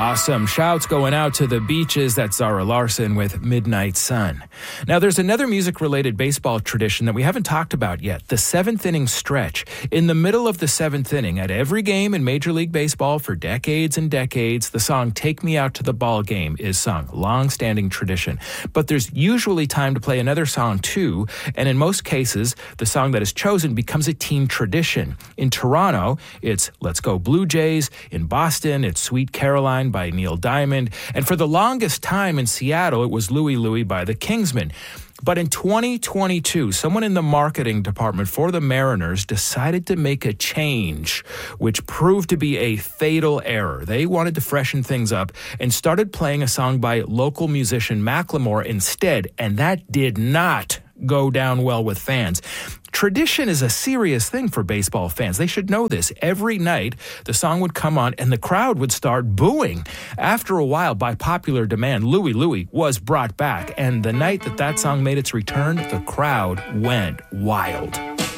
Awesome. Shouts going out to the beaches. That's Zara Larson with Midnight Sun. Now, there's another music-related baseball tradition that we haven't talked about yet, the seventh inning stretch. In the middle of the seventh inning, at every game in Major League Baseball for decades and decades, the song Take Me Out to the Ball Game is sung. Long-standing tradition. But there's usually time to play another song, too, and in most cases, the song that is chosen becomes a team tradition. In Toronto, it's Let's Go Blue Jays. In Boston, it's Sweet Caroline by Neil Diamond. And for the longest time in Seattle, it was Louie Louie by the Kingsmen. But in 2022, someone in the marketing department for the Mariners decided to make a change, which proved to be a fatal error. They wanted to freshen things up and started playing a song by local musician Macklemore instead, and that did not go down well with fans. Tradition is a serious thing for baseball fans. They should know this. Every night, the song would come on and the crowd would start booing. After a while, by popular demand, Louie Louie was brought back. And the night that song made its return, the crowd went wild.